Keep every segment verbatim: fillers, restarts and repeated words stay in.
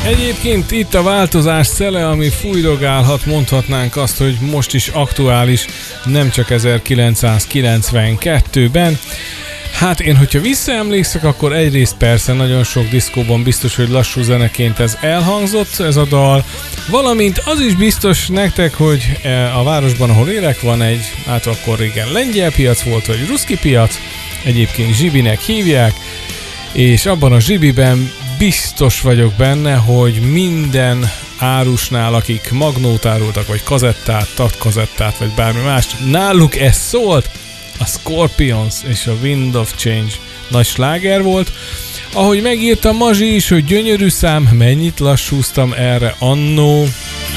Egyébként itt a változás szele, ami fújdogálhat, mondhatnánk azt, hogy most is aktuális, nem csak ezerkilencszázkilencvenkettőben. Hát én, hogyha visszaemlékszek, akkor egyrészt persze nagyon sok diszkóban biztos, hogy lassú zeneként ez elhangzott, ez a dal, valamint az is biztos nektek, hogy a városban, ahol élek, van egy, hát akkor régen lengyel piac volt, vagy ruszki piac, egyébként Zsibinek hívják, és abban a Zsibiben biztos vagyok benne, hogy minden árusnál, akik magnót árultak, vagy kazettát, tatkazettát, vagy bármi mást, náluk ez szólt, a Scorpions és a Wind of Change nagy sláger volt. Ahogy megírta Mazsi is, hogy gyönyörű szám, mennyit lassúztam erre annó.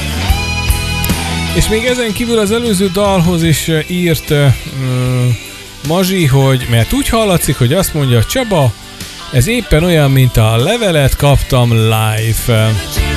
És még ezen kívül az előző dalhoz is írt uh, Mazsi, hogy, mert úgy hallatszik, hogy azt mondja, Csaba, ez éppen olyan, mint a levelet kaptam live.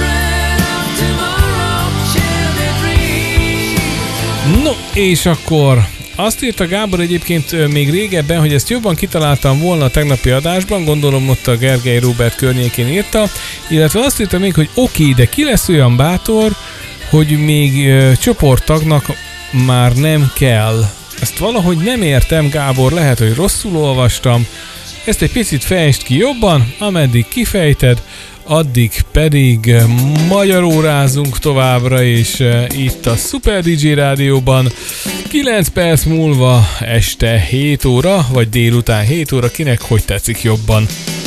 No, és akkor azt írta Gábor egyébként még régebben, hogy ezt jobban kitaláltam volna a tegnapi adásban, gondolom ott a Gergely Róbert környékén írta, illetve azt írta még, hogy oké, de ki lesz olyan bátor, hogy még ö, csoporttagnak már nem kell. Ezt valahogy nem értem, Gábor, lehet, hogy rosszul olvastam. Ezt egy picit fejtsd ki jobban, ameddig kifejted, addig pedig magyarórázunk továbbra is itt a Super dé dzsé Rádióban. kilenc perc múlva este hét óra, vagy délután hét óra, kinek hogy tetszik jobban.